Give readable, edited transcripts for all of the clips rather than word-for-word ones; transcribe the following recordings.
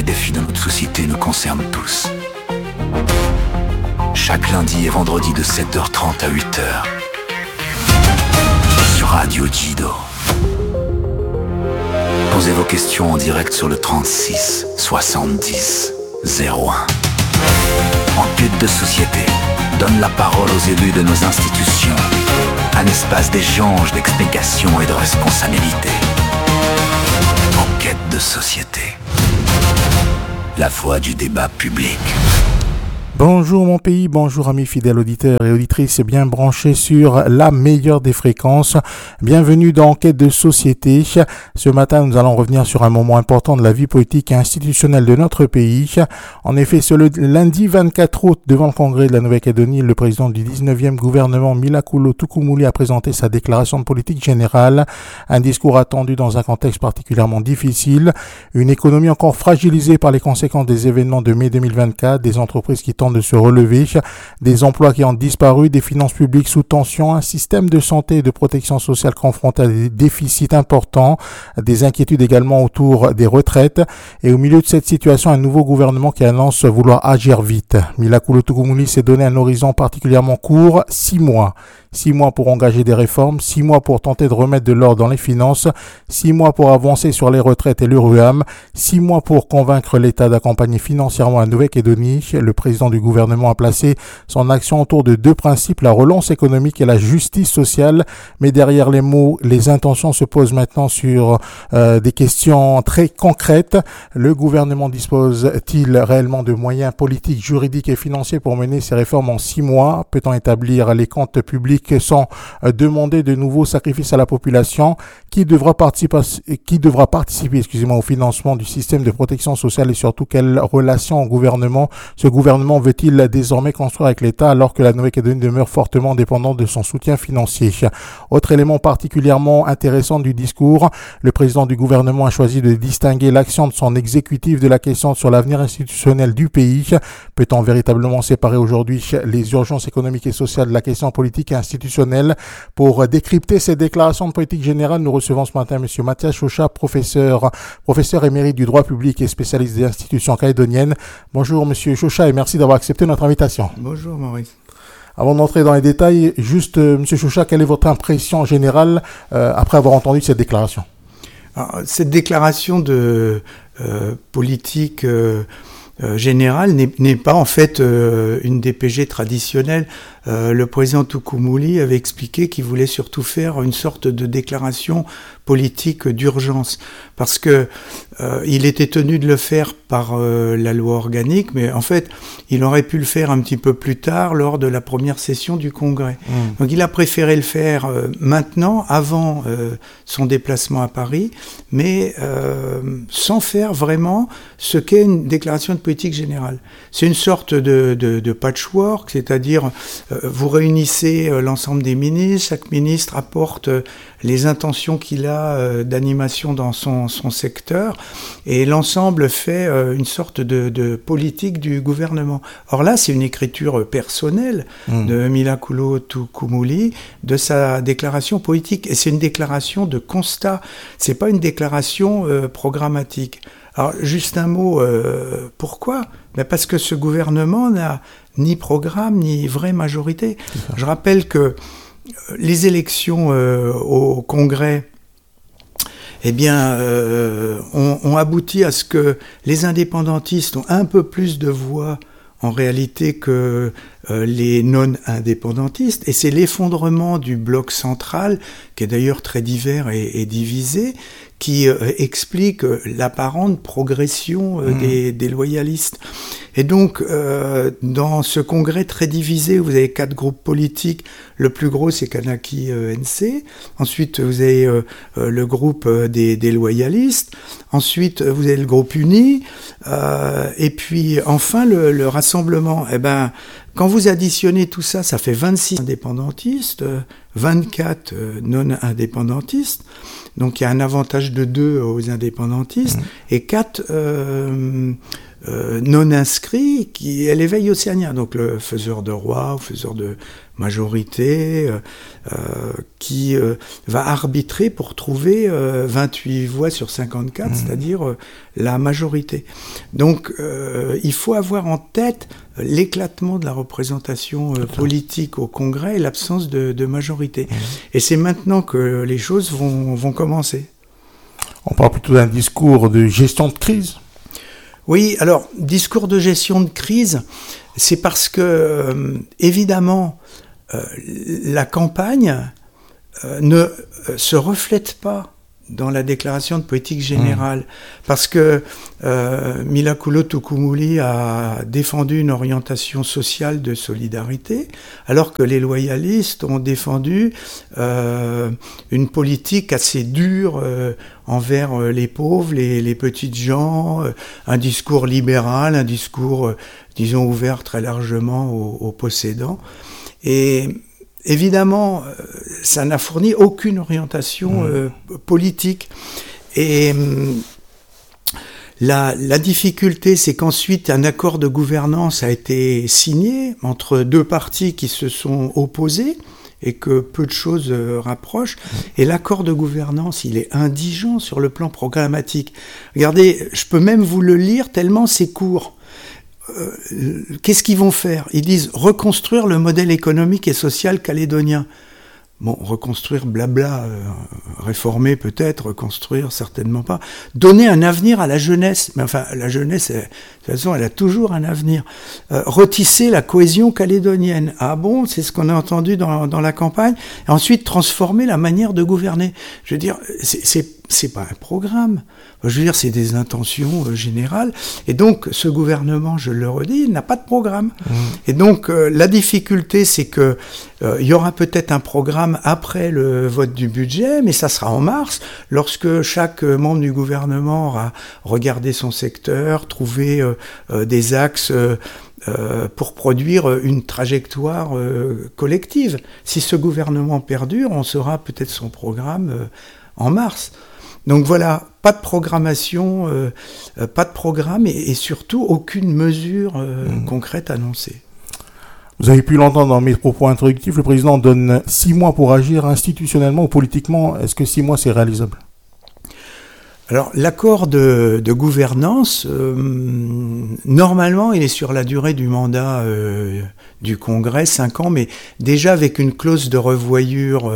défis de notre société nous concernent tous. Chaque lundi et vendredi de 7h30 à 8h. Sur Radio Jido. Posez vos questions en direct sur le 36 70 01. Enquête de société donne la parole aux élus de nos institutions. Un espace d'échange, d'explication et de responsabilité. Enquête de société. La voix du débat public. Bonjour mon pays, bonjour amis fidèles auditeurs et auditrices bien branchés sur la meilleure des fréquences. Bienvenue dans Enquête de société. Ce matin, nous allons revenir sur un moment important de la vie politique et institutionnelle de notre pays. En effet, ce lundi 24 août, devant le Congrès de la Nouvelle-Calédonie, le président du 19e gouvernement, Milakulo Tukumuli, a présenté sa déclaration de politique générale. Un discours attendu dans un contexte particulièrement difficile. Une économie encore fragilisée par les conséquences des événements de mai 2024, des entreprises qui de se relever, des emplois qui ont disparu, des finances publiques sous tension, un système de santé et de protection sociale confronté à des déficits importants, des inquiétudes également autour des retraites. Et au milieu de cette situation, un nouveau gouvernement qui annonce vouloir agir vite. Milakulo Tukumuli s'est donné un horizon particulièrement court, 6 mois. 6 mois pour engager des réformes, 6 mois pour tenter de remettre de l'ordre dans les finances, 6 mois pour avancer sur les retraites et l'URUAM, 6 mois pour convaincre l'État d'accompagner financièrement la Nouvelle-Calédonie. Le président du gouvernement a placé son action autour de 2 principes, la relance économique et la justice sociale. Mais derrière les mots, les intentions se posent maintenant sur des questions très concrètes. Le gouvernement dispose-t-il réellement de moyens politiques, juridiques et financiers pour mener ces réformes en 6 mois? Peut-on établir les comptes publics sans demander de nouveaux sacrifices à la population? Qui devra participer, au financement du système de protection sociale et surtout quelle relation au gouvernement ce gouvernement veut-il désormais construire avec l'État alors que la Nouvelle-Calédonie demeure fortement dépendante de son soutien financier? Autre élément particulièrement intéressant du discours, le président du gouvernement a choisi de distinguer l'action de son exécutif de la question sur l'avenir institutionnel du pays. Peut-on véritablement séparer aujourd'hui les urgences économiques et sociales de la question politique et institutionnelle? Pour décrypter ces déclarations de politique générale, nous recevons ce matin M. Mathias Chocha, professeur émérite du droit public et spécialiste des institutions calédoniennes. Bonjour M. Chocha et merci d'avoir accepté notre invitation. Bonjour Maurice. Avant d'entrer dans les détails, juste M. Chocha, quelle est votre impression générale après avoir entendu cette déclaration? Alors, cette déclaration de politique générale n'est pas en fait une DPG traditionnelle. Le président Tukumuli avait expliqué qu'il voulait surtout faire une sorte de déclaration politique d'urgence parce que il était tenu de le faire par la loi organique, mais en fait il aurait pu le faire un petit peu plus tard lors de la première session du Congrès. Donc il a préféré le faire maintenant, avant son déplacement à Paris, mais sans faire vraiment ce qu'est une déclaration de politique générale. C'est une sorte de patchwork, c'est-à-dire vous réunissez l'ensemble des ministres, chaque ministre apporte les intentions qu'il a d'animation dans son secteur, et l'ensemble fait une sorte de politique du gouvernement. Or là, c'est une écriture personnelle de Milakulo Tukumuli, de sa déclaration politique, et c'est une déclaration de constat, c'est pas une déclaration programmatique. Alors, juste un mot, pourquoi ? Parce que ce gouvernement n'a ni programme, ni vraie majorité. Je rappelle que les élections au Congrès ont abouti à ce que les indépendantistes ont un peu plus de voix en réalité que les non-indépendantistes, et c'est l'effondrement du bloc central, qui est d'ailleurs très divers et divisé, qui explique l'apparente progression des loyalistes. Et donc, dans ce congrès très divisé, où vous avez 4 groupes politiques, le plus gros c'est Kanaki NC, ensuite vous avez le groupe des loyalistes, ensuite vous avez le groupe uni, et puis enfin le rassemblement. Quand vous additionnez tout ça, ça fait 26 indépendantistes, 24 non-indépendantistes, donc il y a un avantage de 2 aux indépendantistes, et 4 non inscrit qui est l'éveil océanien, donc le faiseur de roi ou faiseur de majorité qui va arbitrer pour trouver 28 voix sur 54, c'est-à-dire la majorité. Donc il faut avoir en tête l'éclatement de la représentation politique au Congrès et l'absence de majorité. Et c'est maintenant que les choses vont commencer. On parle plutôt d'un discours de gestion de crise. Oui, alors, discours de gestion de crise, c'est parce que, évidemment, la campagne ne se reflète pas dans la déclaration de politique générale, parce que Mila Kulo-Tukumuli a défendu une orientation sociale de solidarité, alors que les loyalistes ont défendu une politique assez dure envers les pauvres, les petites gens, un discours libéral, un discours, disons, ouvert très largement aux possédants. Et évidemment, ça n'a fourni aucune orientation politique. Et la difficulté, c'est qu'ensuite, un accord de gouvernance a été signé entre deux partis qui se sont opposés et que peu de choses rapprochent. Et l'accord de gouvernance, il est indigent sur le plan programmatique. Regardez, je peux même vous le lire tellement c'est court. Qu'est-ce qu'ils vont faire ? Ils disent reconstruire le modèle économique et social calédonien. Bon, reconstruire, blabla, réformer peut-être, reconstruire certainement pas. Donner un avenir à la jeunesse, mais enfin, la jeunesse, de toute façon, elle a toujours un avenir. Retisser la cohésion calédonienne. Ah bon, c'est ce qu'on a entendu dans la campagne. Et ensuite, transformer la manière de gouverner. Je veux dire, c'est pas un programme. Je veux dire, c'est des intentions générales. Et donc, ce gouvernement, je le redis, il n'a pas de programme. Et donc, la difficulté, c'est que il y aura peut-être un programme après le vote du budget, mais ça sera en mars, lorsque chaque membre du gouvernement aura regardé son secteur, trouvé des axes pour produire une trajectoire collective. Si ce gouvernement perdure, on saura peut-être son programme en mars. Donc voilà, pas de programmation, pas de programme et surtout aucune mesure concrète annoncée. Vous avez pu l'entendre dans mes propos introductifs, le président donne 6 mois pour agir institutionnellement ou politiquement. Est-ce que 6 mois, c'est réalisable ? Alors, l'accord de gouvernance, normalement, il est sur la durée du mandat du Congrès, 5 ans, mais déjà avec une clause de revoyure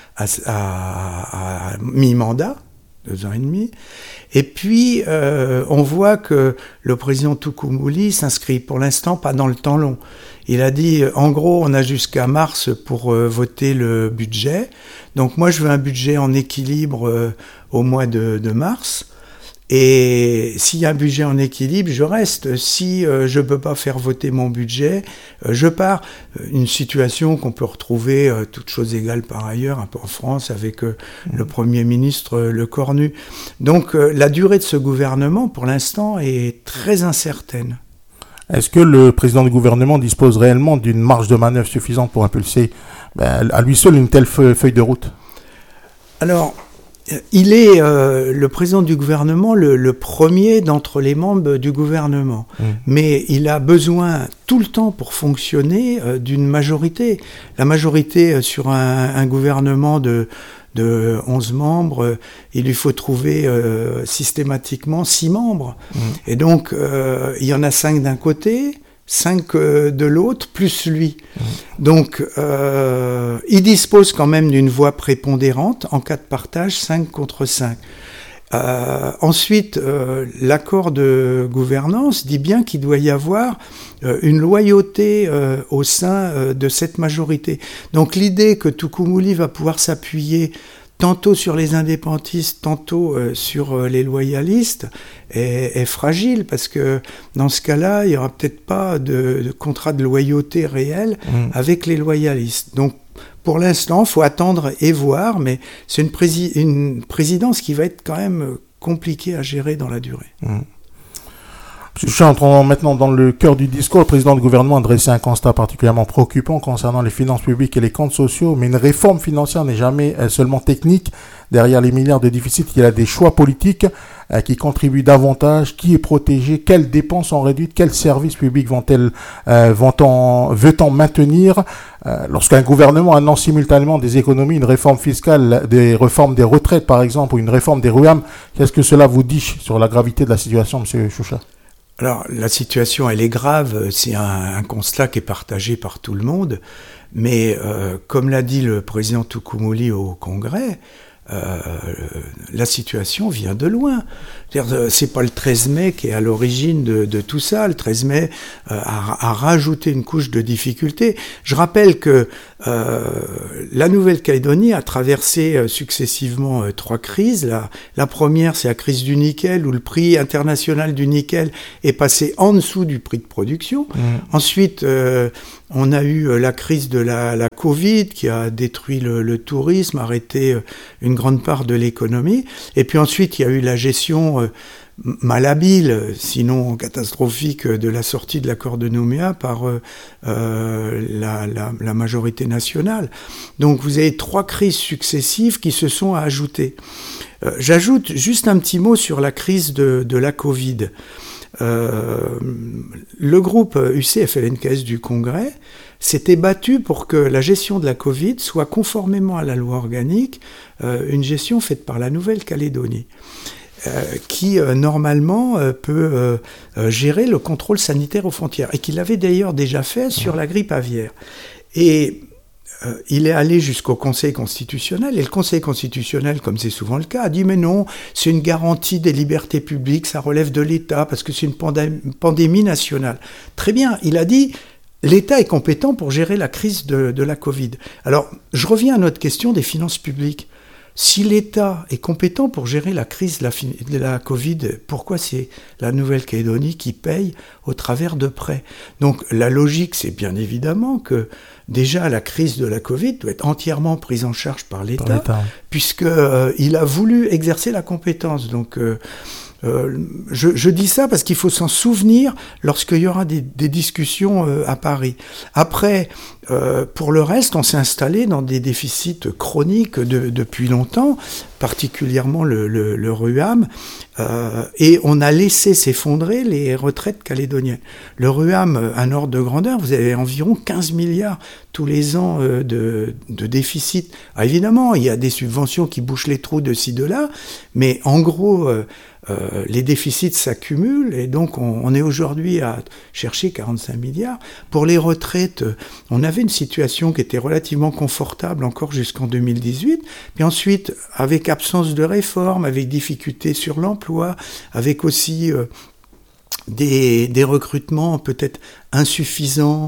à mi-mandat, 2 ans et demi. Et puis, on voit que le président Tukumuli s'inscrit pour l'instant pas dans le temps long. Il a dit, en gros, on a jusqu'à mars pour voter le budget. Donc moi, je veux un budget en équilibre au mois de mars. Et s'il y a un budget en équilibre, je reste. Si je peux pas faire voter mon budget, je pars. Une situation qu'on peut retrouver, toutes choses égales par ailleurs, un peu en France, avec le Premier ministre Lecornu. Donc la durée de ce gouvernement, pour l'instant, est très incertaine. Est-ce que le président du gouvernement dispose réellement d'une marge de manœuvre suffisante pour impulser à lui seul une telle feuille de route ? Alors, il est le président du gouvernement le premier d'entre les membres du gouvernement. Mais il a besoin tout le temps pour fonctionner d'une majorité. La majorité sur un gouvernement de 11 membres, il lui faut trouver systématiquement 6 membres. Et donc, il y en a 5 d'un côté, 5 de l'autre, plus lui. Donc, il dispose quand même d'une voix prépondérante en cas de partage, 5 contre 5. Ensuite, l'accord de gouvernance dit bien qu'il doit y avoir une loyauté au sein de cette majorité. Donc l'idée que Tukumuli va pouvoir s'appuyer tantôt sur les indépendantistes, tantôt sur les loyalistes, est fragile, parce que dans ce cas-là, il n'y aura peut-être pas de contrat de loyauté réel avec les loyalistes. Donc, pour l'instant, il faut attendre et voir, mais c'est une présidence qui va être quand même compliquée à gérer dans la durée. M. Entrons maintenant dans le cœur du discours. Le président du gouvernement a dressé un constat particulièrement préoccupant concernant les finances publiques et les comptes sociaux. Mais une réforme financière n'est jamais seulement technique. Derrière les milliards de déficit, il y a des choix politiques qui contribuent davantage. Qui est protégé? Quelles dépenses sont réduites? Quels services publics veut-on maintenir? Lorsqu'un gouvernement annonce simultanément des économies, une réforme fiscale, des réformes des retraites par exemple, ou une réforme des RUAM, qu'est-ce que cela vous dit sur la gravité de la situation, M. Choucha? Alors, la situation, elle est grave. C'est un constat qui est partagé par tout le monde. Mais comme l'a dit le président Toukoumoli au Congrès, la situation vient de loin. C'est pas le 13 mai qui est à l'origine de tout ça. Le 13 mai a rajouté une couche de difficultés. Je rappelle que la Nouvelle-Calédonie a traversé successivement 3 crises. La première, c'est la crise du nickel, où le prix international du nickel est passé en dessous du prix de production. Ensuite, on a eu la crise de la Covid qui a détruit le tourisme, arrêté une grande part de l'économie. Et puis ensuite, il y a eu la gestion malhabile, sinon catastrophique, de la sortie de l'accord de Nouméa par la majorité nationale. Donc vous avez 3 crises successives qui se sont ajoutées. J'ajoute juste un petit mot sur la crise de la Covid. Le groupe UC-FLNKS du Congrès s'était battu pour que la gestion de la Covid soit conformément à la loi organique, une gestion faite par la Nouvelle-Calédonie, qui normalement peut gérer le contrôle sanitaire aux frontières, et qui l'avait d'ailleurs déjà fait sur la grippe aviaire. Et il est allé jusqu'au Conseil constitutionnel, et le Conseil constitutionnel, comme c'est souvent le cas, a dit « mais non, c'est une garantie des libertés publiques, ça relève de l'État, parce que c'est une pandémie nationale ». Très bien, il a dit « l'État est compétent pour gérer la crise de la Covid ». Alors, je reviens à notre question des finances publiques. Si l'État est compétent pour gérer la crise de la Covid, pourquoi c'est la Nouvelle-Calédonie qui paye au travers de prêts? Donc la logique, c'est bien évidemment que déjà la crise de la Covid doit être entièrement prise en charge par l'État, puisqu'il a voulu exercer la compétence. Donc je dis ça parce qu'il faut s'en souvenir lorsqu'il y aura des discussions à Paris. Après, pour le reste, on s'est installé dans des déficits chroniques depuis longtemps, particulièrement le RUAM, et on a laissé s'effondrer les retraites calédoniennes. Le RUAM, un ordre de grandeur, vous avez environ 15 milliards tous les ans de déficit. Alors évidemment, il y a des subventions qui bouchent les trous de ci, de là, mais en gros, les déficits s'accumulent, et donc on est aujourd'hui à chercher 45 milliards. Pour les retraites, on avait une situation qui était relativement confortable encore jusqu'en 2018, puis ensuite, avec absence de réforme, avec difficultés sur l'emploi, avec aussi des recrutements peut-être insuffisants,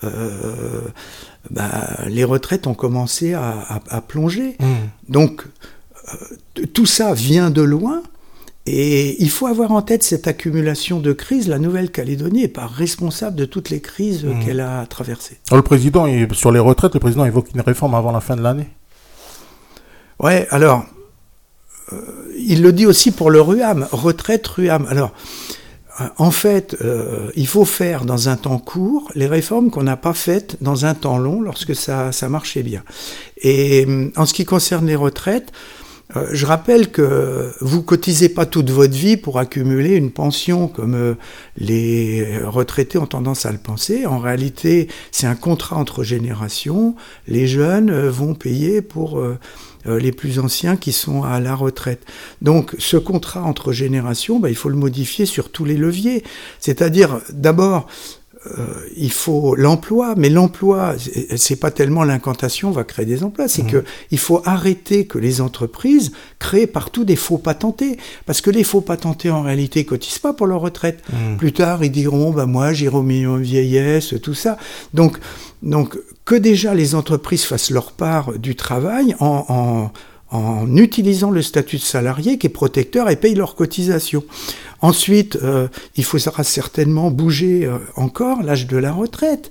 les retraites ont commencé à plonger. Donc, tout ça vient de loin. Et il faut avoir en tête cette accumulation de crises. La Nouvelle-Calédonie n'est pas responsable de toutes les crises qu'elle a traversées. Alors, le président, sur les retraites, le président évoque une réforme avant la fin de l'année. Ouais, alors, il le dit aussi pour le RUAM, retraite RUAM. Alors, en fait, il faut faire dans un temps court les réformes qu'on n'a pas faites dans un temps long lorsque ça marchait bien. Et en ce qui concerne les retraites, je rappelle que vous cotisez pas toute votre vie pour accumuler une pension comme les retraités ont tendance à le penser. En réalité, c'est un contrat entre générations. Les jeunes vont payer pour les plus anciens qui sont à la retraite. Donc, ce contrat entre générations, il faut le modifier sur tous les leviers. C'est-à-dire, d'abord, il faut l'emploi, mais l'emploi, c'est pas tellement l'incantation va créer des emplois, c'est que il faut arrêter que les entreprises créent partout des faux patentés, parce que les faux patentés en réalité cotisent pas pour leur retraite. Plus tard, ils diront moi j'irai au minimum vieillesse, tout ça. Donc que déjà les entreprises fassent leur part du travail en utilisant le statut de salarié qui est protecteur et paye leurs cotisations. Ensuite, il faudra certainement bouger encore l'âge de la retraite.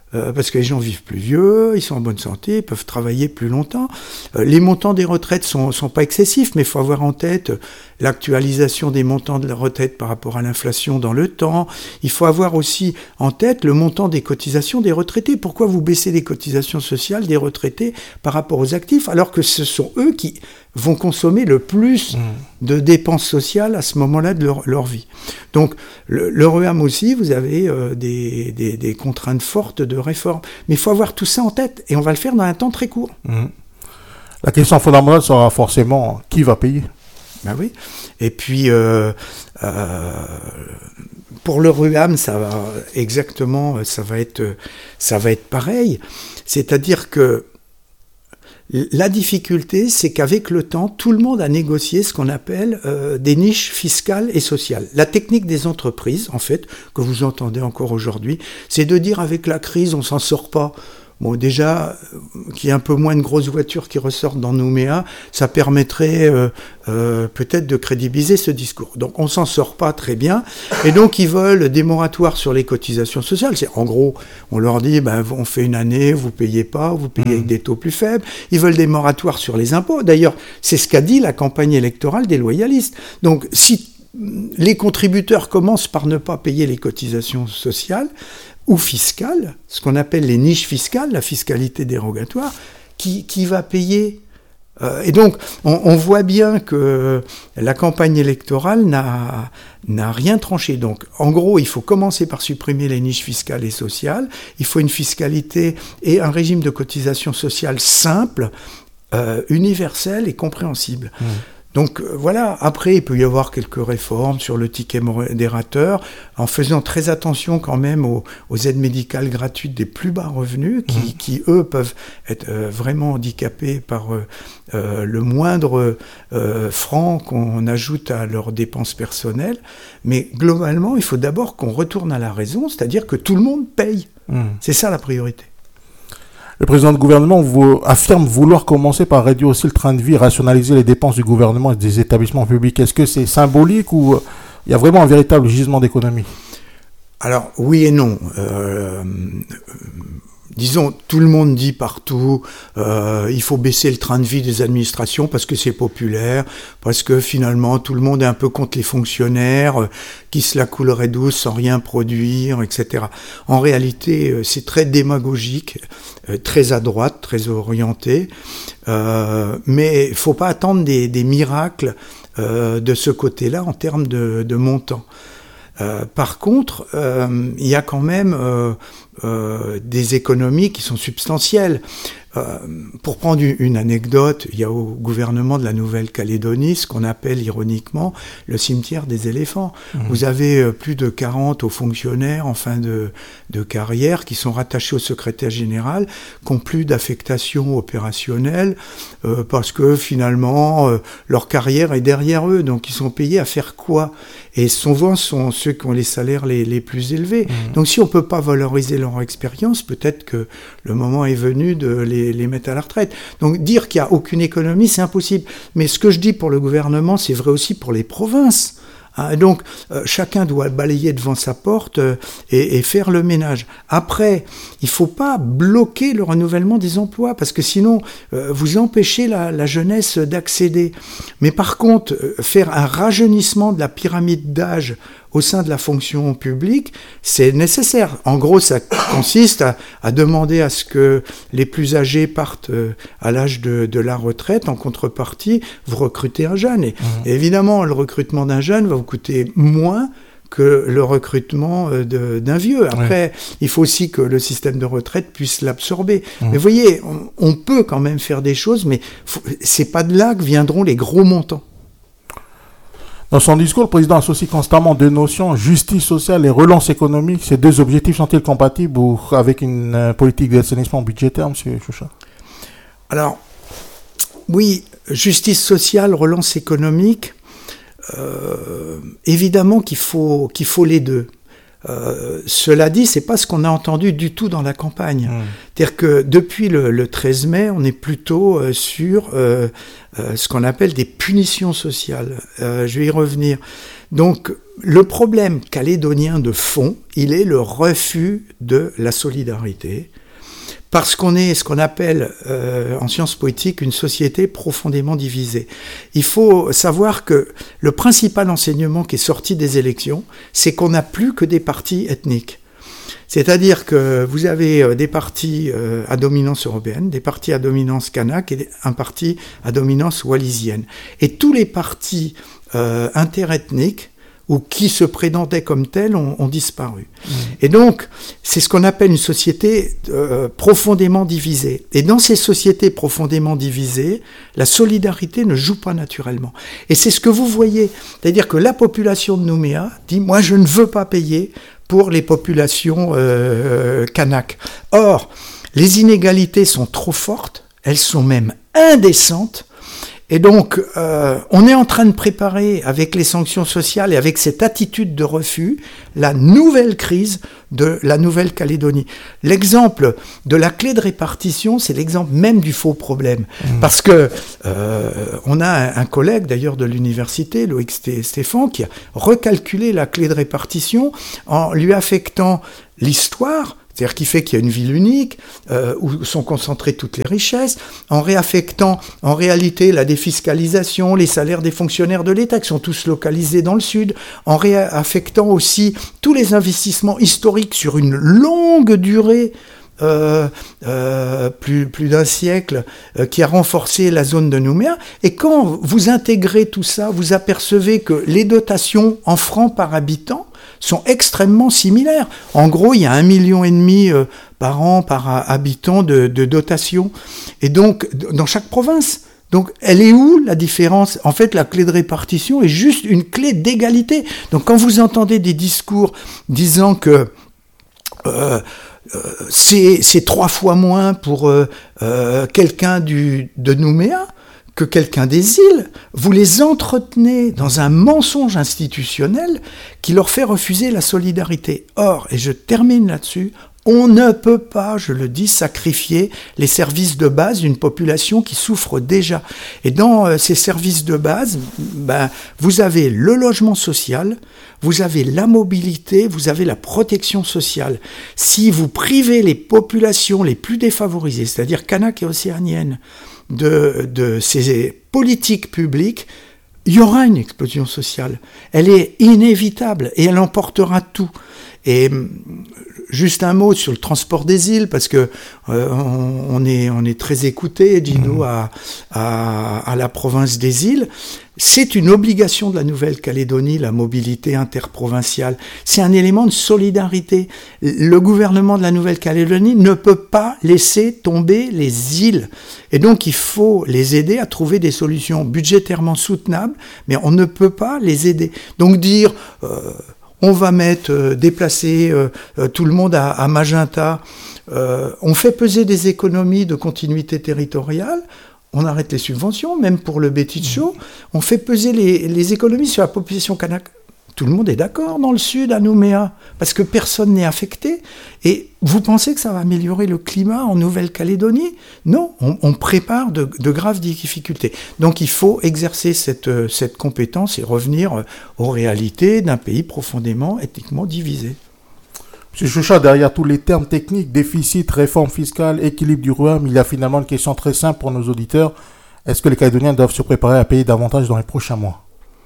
parce que les gens vivent plus vieux, ils sont en bonne santé, ils peuvent travailler plus longtemps. Les montants des retraites sont pas excessifs, mais il faut avoir en tête l'actualisation des montants de la retraite par rapport à l'inflation dans le temps. Il faut avoir aussi en tête le montant des cotisations des retraités. Pourquoi vous baissez les cotisations sociales des retraités par rapport aux actifs, alors que ce sont eux qui vont consommer le plus de dépenses sociales à ce moment-là de leur vie. Donc le REAM aussi, vous avez des contraintes fortes de réforme. Mais il faut avoir tout ça en tête, et on va le faire dans un temps très court. La question fondamentale sera forcément qui va payer. Ben oui. Et puis pour le REAM, ça va être pareil. C'est-à-dire que la difficulté, c'est qu'avec le temps, tout le monde a négocié ce qu'on appelle des niches fiscales et sociales. La technique des entreprises, en fait, que vous entendez encore aujourd'hui, c'est de dire avec la crise, on s'en sort pas. Bon, déjà, qu'il y ait un peu moins de grosses voitures qui ressortent dans Nouméa, ça permettrait peut-être de crédibiliser ce discours. Donc, on s'en sort pas très bien. Et donc, ils veulent des moratoires sur les cotisations sociales. C'est, en gros, on leur dit, on fait une année, vous payez pas, vous payez avec des taux plus faibles. Ils veulent des moratoires sur les impôts. D'ailleurs, c'est ce qu'a dit la campagne électorale des loyalistes. Donc, si les contributeurs commencent par ne pas payer les cotisations sociales, ou fiscales, ce qu'on appelle les niches fiscales, la fiscalité dérogatoire, qui va payer et donc, on voit bien que la campagne électorale n'a rien tranché. Donc, en gros, il faut commencer par supprimer les niches fiscales et sociales. Il faut une fiscalité et un régime de cotisation sociale simple, universel et compréhensible. Donc voilà, après il peut y avoir quelques réformes sur le ticket modérateur, en faisant très attention quand même aux aides médicales gratuites des plus bas revenus, qui eux peuvent être vraiment handicapés par le moindre franc qu'on ajoute à leurs dépenses personnelles. Mais globalement, il faut d'abord qu'on retourne à la raison, c'est-à-dire que tout le monde paye. C'est ça la priorité. Le président du gouvernement affirme vouloir commencer par réduire aussi le train de vie, rationaliser les dépenses du gouvernement et des établissements publics. Est-ce que c'est symbolique ou il y a vraiment un véritable gisement d'économie ? Alors, oui et non. Disons, tout le monde dit partout, il faut baisser le train de vie des administrations parce que c'est populaire, parce que finalement tout le monde est un peu contre les fonctionnaires qui se la couleraient douce sans rien produire, etc. En réalité, c'est très démagogique, très à droite, très orienté, mais il ne faut pas attendre des miracles de ce côté-là en termes de montant. Par contre, il y a quand même des économies qui sont substantielles. Pour prendre une anecdote, il y a au gouvernement de la Nouvelle-Calédonie ce qu'on appelle ironiquement le cimetière des éléphants. Vous avez plus de 40 hauts fonctionnaires en fin de carrière qui sont rattachés au secrétaire général, qui n'ont plus d'affectation opérationnelle parce que finalement leur carrière est derrière eux, donc ils sont payés à faire quoi ? Et souvent sont ceux qui ont les salaires les plus élevés. Donc si on ne peut pas valoriser leur expérience, peut-être que le moment est venu de les mettre à la retraite. Donc dire qu'il n'y a aucune économie, c'est impossible. Mais ce que je dis pour le gouvernement, c'est vrai aussi pour les provinces. Donc chacun doit balayer devant sa porte et faire le ménage. Après, il ne faut pas bloquer le renouvellement des emplois parce que sinon vous empêchez la jeunesse d'accéder. Mais par contre, faire un rajeunissement de la pyramide d'âge au sein de la fonction publique, c'est nécessaire. En gros, ça consiste à demander à ce que les plus âgés partent à l'âge de la retraite. En contrepartie, vous recrutez un jeune. Et évidemment, le recrutement d'un jeune va vous coûter moins que le recrutement d'un vieux. Après, il faut aussi que le système de retraite puisse l'absorber. Mais vous voyez, on peut quand même faire des choses, mais c'est pas de là que viendront les gros montants. Dans son discours, le président associe constamment deux notions, justice sociale et relance économique. Ces deux objectifs sont-ils compatibles ou avec une politique d'assainissement budgétaire, M. Choucha ? Alors, oui, justice sociale, relance économique, évidemment qu'il faut les deux. Cela dit, c'est pas ce qu'on a entendu du tout dans la campagne. C'est-à-dire que depuis le 13 mai, on est plutôt sur ce qu'on appelle des punitions sociales. Je vais y revenir. Donc, le problème calédonien de fond, il est le refus de la solidarité, parce qu'on est ce qu'on appelle en sciences politiques une société profondément divisée. Il faut savoir que le principal enseignement qui est sorti des élections, c'est qu'on n'a plus que des partis ethniques. C'est-à-dire que vous avez des partis à dominance européenne, des partis à dominance kanak et un parti à dominance wallisienne. Et tous les partis interethniques ou qui se présentaient comme tels ont disparu. Et donc, c'est ce qu'on appelle une société profondément divisée. Et dans ces sociétés profondément divisées, la solidarité ne joue pas naturellement. Et c'est ce que vous voyez. C'est-à-dire que la population de Nouméa dit « moi, je ne veux pas payer pour les populations kanak ». Or, les inégalités sont trop fortes, elles sont même indécentes. Et donc, on est en train de préparer, avec les sanctions sociales et avec cette attitude de refus, la nouvelle crise de la Nouvelle-Calédonie. L'exemple de la clé de répartition, c'est l'exemple même du faux problème. Parce que on a un collègue, d'ailleurs, de l'université, Loïc Stéphane, qui a recalculé la clé de répartition en lui affectant l'histoire, c'est-à-dire qui fait qu'il y a une ville unique, où sont concentrées toutes les richesses, en réaffectant en réalité la défiscalisation, les salaires des fonctionnaires de l'État qui sont tous localisés dans le sud, en réaffectant aussi tous les investissements historiques sur une longue durée, plus d'un siècle, qui a renforcé la zone de Nouméa. Et quand vous intégrez tout ça, vous apercevez que les dotations en francs par habitant sont extrêmement similaires. En gros, il y a 1,5 million par an, par habitant de dotation. Et donc, dans chaque province. Donc, elle est où la différence ? En fait, la clé de répartition est juste une clé d'égalité. Donc, quand vous entendez des discours disant que c'est 3 fois moins pour quelqu'un de Nouméa que quelqu'un des îles, vous les entretenez dans un mensonge institutionnel qui leur fait refuser la solidarité. Or, et je termine là-dessus, on ne peut pas, je le dis, sacrifier les services de base d'une population qui souffre déjà. Et dans ces services de base, vous avez le logement social, vous avez la mobilité, vous avez la protection sociale. Si vous privez les populations les plus défavorisées, c'est-à-dire kanak et océaniennes, de ces politiques publiques, il y aura une explosion sociale. Elle est inévitable et elle emportera tout. Et juste un mot sur le transport des îles, parce que on est très écouté, Gino, à la province des îles. C'est une obligation de la Nouvelle-Calédonie, la mobilité interprovinciale. C'est un élément de solidarité. Le gouvernement de la Nouvelle-Calédonie ne peut pas laisser tomber les îles. Et donc, il faut les aider à trouver des solutions budgétairement soutenables, mais on ne peut pas les aider. Donc, dire... on va déplacer tout le monde à Magenta. On fait peser des économies de continuité territoriale. On arrête les subventions, même pour le Betitcho. On fait peser les économies sur la population kanak. Tout le monde est d'accord dans le sud, à Nouméa, parce que personne n'est affecté. Et vous pensez que ça va améliorer le climat en Nouvelle-Calédonie ? Non, on prépare de graves difficultés. Donc il faut exercer cette compétence et revenir aux réalités d'un pays profondément ethniquement divisé. M. Choucha, derrière tous les termes techniques, déficit, réforme fiscale, équilibre du royaume, il y a finalement une question très simple pour nos auditeurs. Est-ce que les Calédoniens doivent se préparer à payer davantage dans les prochains mois ?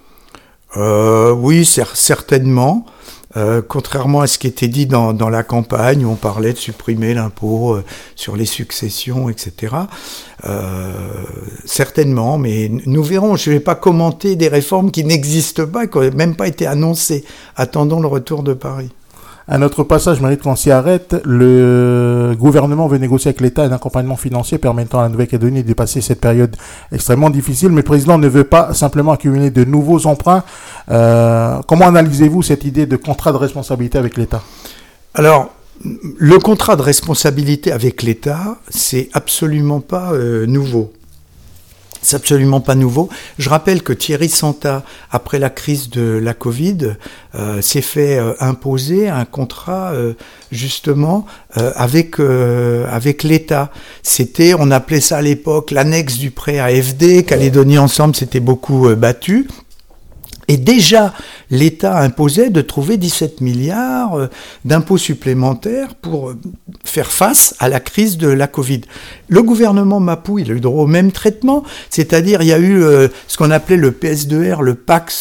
Oui, certainement. Contrairement à ce qui était dit dans la campagne, où on parlait de supprimer l'impôt sur les successions, etc. Certainement, mais nous verrons. Je ne vais pas commenter des réformes qui n'existent pas, qui n'ont même pas été annoncées. Attendons le retour de Paris. À notre passage, mérite qu'on s'y arrête. Le gouvernement veut négocier avec l'État un accompagnement financier permettant à la Nouvelle-Calédonie de dépasser cette période extrêmement difficile, mais le président ne veut pas simplement accumuler de nouveaux emprunts. Comment analysez-vous cette idée de contrat de responsabilité avec l'État ? Alors, le contrat de responsabilité avec l'État, c'est absolument pas nouveau. C'est absolument pas nouveau. Je rappelle que Thierry Santa, après la crise de la Covid, s'est fait imposer un contrat justement avec l'État. On appelait ça à l'époque l'annexe du prêt AFD. Calédonie Ensemble s'était beaucoup battu. Et déjà, l'État imposait de trouver 17 milliards d'impôts supplémentaires pour faire face à la crise de la Covid. Le gouvernement Mapou, il a eu droit au même traitement, c'est-à-dire il y a eu ce qu'on appelait le PS2R, le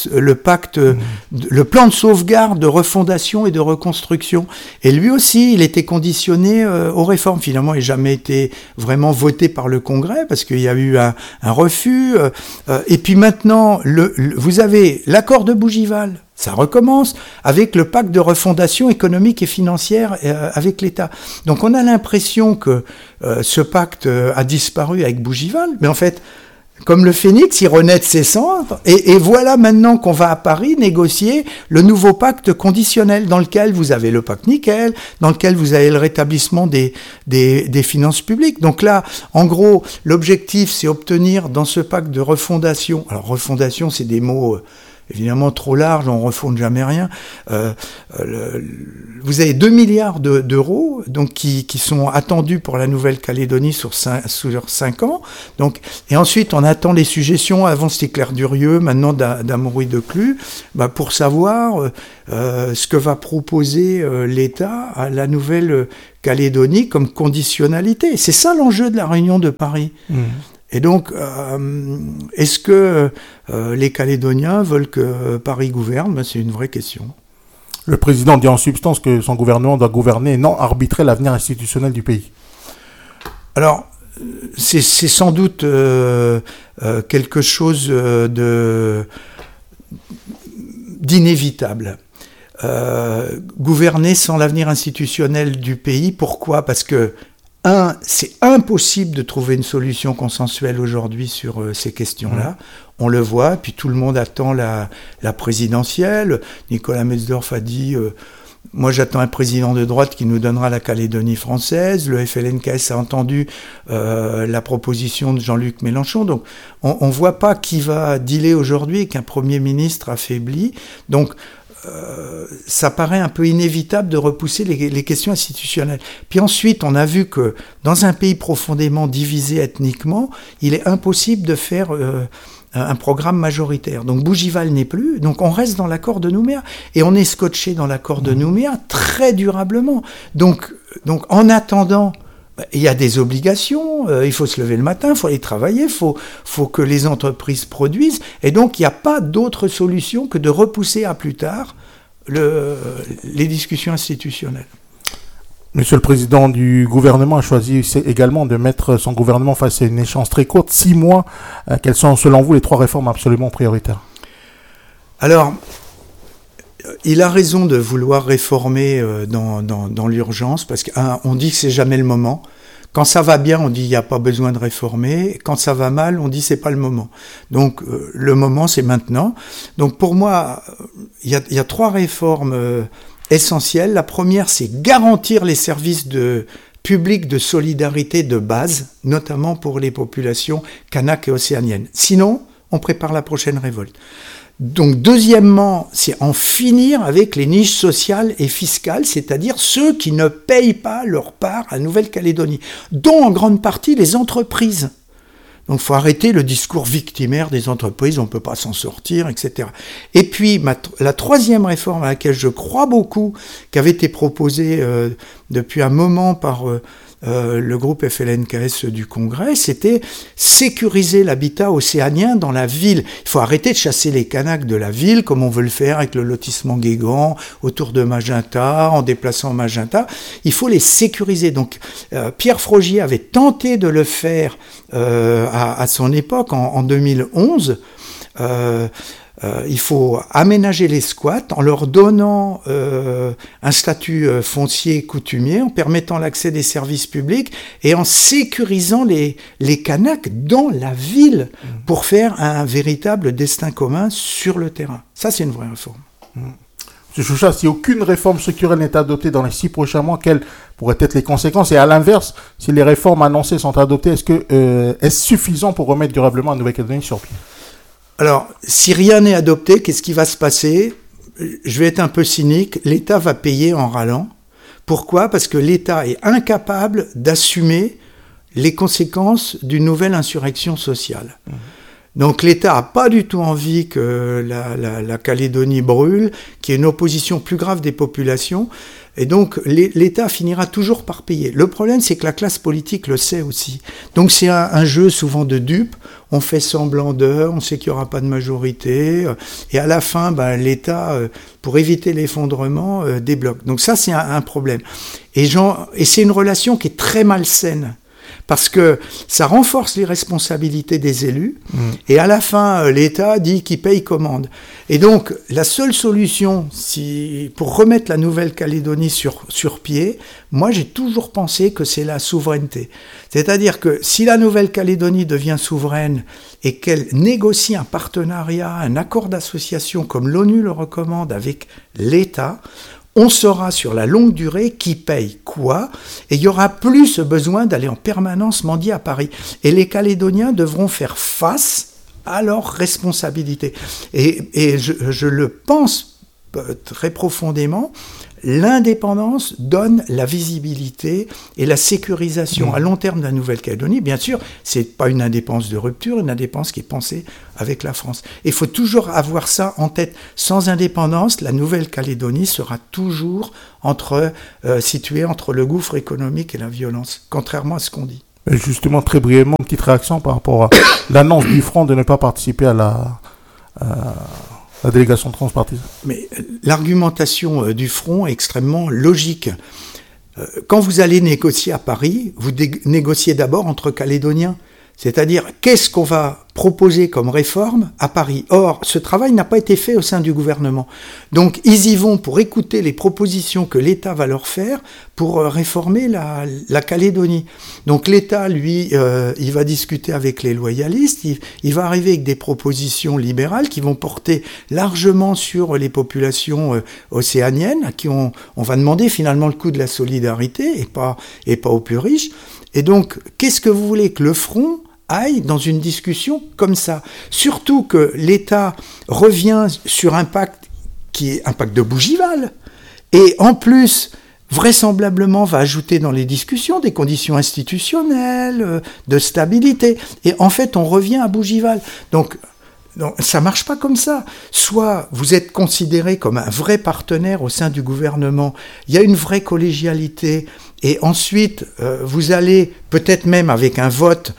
plan de sauvegarde, de refondation et de reconstruction. Et lui aussi, il était conditionné aux réformes. Finalement, il n'a jamais été vraiment voté par le Congrès parce qu'il y a eu un refus. Et puis maintenant, vous avez l'accord de Bougival. Ça recommence avec le pacte de refondation économique et financière avec l'État. Donc on a l'impression que ce pacte a disparu avec Bougival, mais en fait, comme le phénix, il renaît de ses cendres, et voilà maintenant qu'on va à Paris négocier le nouveau pacte conditionnel, dans lequel vous avez le pacte nickel, dans lequel vous avez le rétablissement des finances publiques. Donc là, en gros, l'objectif, c'est obtenir dans ce pacte de refondation, alors refondation, c'est des mots évidemment trop large, on ne refonde jamais rien. Vous avez 2 milliards d'euros donc, qui sont attendus pour la Nouvelle-Calédonie sur 5 ans. Donc, et ensuite, on attend les suggestions. Avant, c'était Claire Durieux, maintenant d'Amaury Declus, pour savoir ce que va proposer l'État à la Nouvelle-Calédonie comme conditionnalité. C'est ça l'enjeu de la réunion de Paris. Et donc, est-ce que les Calédoniens veulent que Paris gouverne ? C'est une vraie question. Le président dit en substance que son gouvernement doit gouverner et non arbitrer l'avenir institutionnel du pays. Alors, c'est sans doute quelque chose d'inévitable. Gouverner sans l'avenir institutionnel du pays, pourquoi ? Parce que c'est impossible de trouver une solution consensuelle aujourd'hui sur ces questions-là. On le voit, puis tout le monde attend la présidentielle. Nicolas Metzdorf a dit moi j'attends un président de droite qui nous donnera la Calédonie française. Le FLNKS a entendu la proposition de Jean-Luc Mélenchon. Donc on voit pas qui va dealer aujourd'hui qu'un Premier ministre affaibli. Donc ça paraît un peu inévitable de repousser les questions institutionnelles. Puis ensuite, on a vu que dans un pays profondément divisé ethniquement, il est impossible de faire un programme majoritaire. Donc Bougival n'est plus, donc on reste dans l'accord de Nouméa. Et on est scotché dans l'accord de Nouméa très durablement. Donc en attendant, il y a des obligations, il faut se lever le matin, il faut aller travailler, il faut que les entreprises produisent, et donc il n'y a pas d'autre solution que de repousser à plus tard les discussions institutionnelles. Monsieur le Président du gouvernement a choisi également de mettre son gouvernement face à une échéance très courte, 6 mois. Quelles sont selon vous les 3 réformes absolument prioritaires ? Alors, il a raison de vouloir réformer dans l'urgence, parce qu'on dit que c'est jamais le moment. Quand ça va bien, on dit il n'y a pas besoin de réformer. Quand ça va mal, on dit c'est pas le moment. Donc le moment, c'est maintenant. Donc pour moi, il y a 3 réformes essentielles. La première, c'est garantir les services publics de solidarité de base, notamment pour les populations kanaks et océaniennes. Sinon, on prépare la prochaine révolte. Donc deuxièmement, c'est en finir avec les niches sociales et fiscales, c'est-à-dire ceux qui ne payent pas leur part à Nouvelle-Calédonie, dont en grande partie les entreprises. Donc il faut arrêter le discours victimaire des entreprises, on ne peut pas s'en sortir, etc. Et puis la 3e réforme à laquelle je crois beaucoup, qui avait été proposée depuis un moment par le groupe FLNKS du Congrès, c'était sécuriser l'habitat océanien dans la ville. Il faut arrêter de chasser les Kanaks de la ville, comme on veut le faire avec le lotissement Guégan, autour de Magenta, en déplaçant Magenta. Il faut les sécuriser. Donc, Pierre Frogier avait tenté de le faire à son époque, en 2011. Il faut aménager les squats en leur donnant un statut foncier coutumier, en permettant l'accès des services publics et en sécurisant les Kanaks dans la ville pour faire un véritable destin commun sur le terrain. Ça, c'est une vraie réforme. M. Choucha, si aucune réforme structurelle n'est adoptée dans les 6 prochains mois, quelles pourraient être les conséquences ? Et à l'inverse, si les réformes annoncées sont adoptées, est-ce suffisant pour remettre durablement la Nouvelle-Calédonie sur pied ? Alors, si rien n'est adopté, qu'est-ce qui va se passer ? Je vais être un peu cynique, l'État va payer en râlant. Pourquoi ? Parce que l'État est incapable d'assumer les conséquences d'une nouvelle insurrection sociale. Donc l'État n'a pas du tout envie que la Calédonie brûle, qu'il y ait une opposition plus grave des populations. Et donc l'État finira toujours par payer. Le problème, c'est que la classe politique le sait aussi. Donc c'est un jeu souvent de dupes. On fait semblant on sait qu'il n'y aura pas de majorité. Et à la fin, l'État, pour éviter l'effondrement, débloque. Donc ça, c'est un problème. Et c'est une relation qui est très malsaine. Parce que ça renforce les responsabilités des élus, et à la fin, l'État dit qu'il paye commande. Et donc, la seule solution pour remettre la Nouvelle-Calédonie sur pied, moi j'ai toujours pensé que c'est la souveraineté. C'est-à-dire que si la Nouvelle-Calédonie devient souveraine et qu'elle négocie un partenariat, un accord d'association comme l'ONU le recommande avec l'État, on saura sur la longue durée qui paye quoi, et il n'y aura plus ce besoin d'aller en permanence mendier à Paris. Et les Calédoniens devront faire face à leurs responsabilités. Et je le pense très profondément, l'indépendance donne la visibilité et la sécurisation à long terme de la Nouvelle-Calédonie. Bien sûr, c'est pas une indépendance de rupture, une indépendance qui est pensée avec la France. Il faut toujours avoir ça en tête. Sans indépendance, la Nouvelle-Calédonie sera toujours située entre le gouffre économique et la violence, contrairement à ce qu'on dit. Et justement, très brièvement, une petite réaction par rapport à l'annonce du Front de ne pas participer à la délégation transpartisane. Mais l'argumentation du Front est extrêmement logique. Quand vous allez négocier à Paris, vous négociez d'abord entre Calédoniens. C'est-à-dire, qu'est-ce qu'on va proposer comme réforme à Paris? Or, ce travail n'a pas été fait au sein du gouvernement. Donc, ils y vont pour écouter les propositions que l'État va leur faire pour réformer la Calédonie. Donc, l'État, lui, il va discuter avec les loyalistes, il va arriver avec des propositions libérales qui vont porter largement sur les populations océaniennes, à qui on va demander finalement le coût de la solidarité et pas aux plus riches. Et donc, qu'est-ce que vous voulez que le Front aille dans une discussion comme ça? Surtout que l'État revient sur un pacte qui est un pacte de Bougival. Et en plus, vraisemblablement, va ajouter dans les discussions des conditions institutionnelles, de stabilité. Et en fait, on revient à Bougival. Donc, ça marche pas comme ça. Soit vous êtes considéré comme un vrai partenaire au sein du gouvernement, il y a une vraie collégialité, et ensuite vous allez, peut-être même avec un vote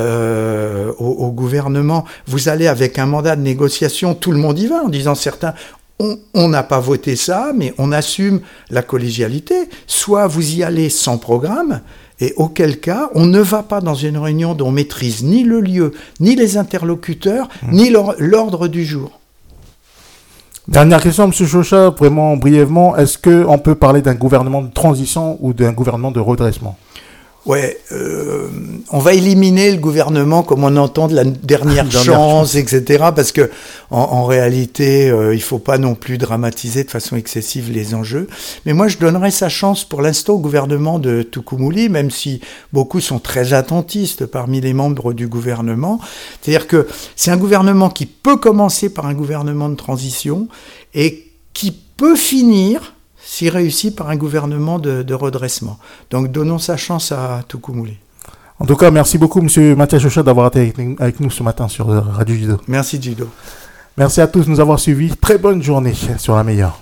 au gouvernement, vous allez avec un mandat de négociation, tout le monde y va, en disant certains, on n'a pas voté ça, mais on assume la collégialité. Soit vous y allez sans programme, et auquel cas, on ne va pas dans une réunion dont on maîtrise ni le lieu, ni les interlocuteurs, ni l'ordre du jour. Dernière question, M. Chauchat, vraiment brièvement, est-ce qu'on peut parler d'un gouvernement de transition ou d'un gouvernement de redressement? Ouais, on va éliminer le gouvernement comme on entend de la dernière chance, etc. Parce que en réalité, il faut pas non plus dramatiser de façon excessive les enjeux. Mais moi, je donnerais sa chance pour l'instant au gouvernement de Tukumuli, même si beaucoup sont très attentistes parmi les membres du gouvernement. C'est-à-dire que c'est un gouvernement qui peut commencer par un gouvernement de transition et qui peut finir, s'il réussit, par un gouvernement de redressement. Donc donnons sa chance à Tukumuli. En tout cas, merci beaucoup, M. Mathias Chauchat, d'avoir été avec nous ce matin sur Radio Judo. Merci, Judo. Merci à tous de nous avoir suivis. Très bonne journée sur La Meilleure.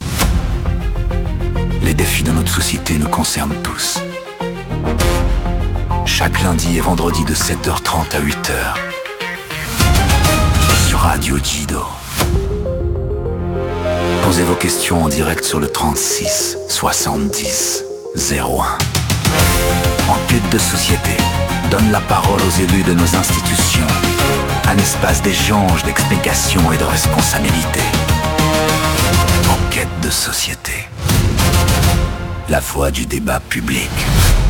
Les défis de notre société nous concernent tous. Chaque lundi et vendredi de 7h30 à 8h. Sur Radio Judo. Posez vos questions en direct sur le 36 70 01. Enquête de société donne la parole aux élus de nos institutions. Un espace d'échange, d'explication et de responsabilité. Enquête de société. La voix du débat public.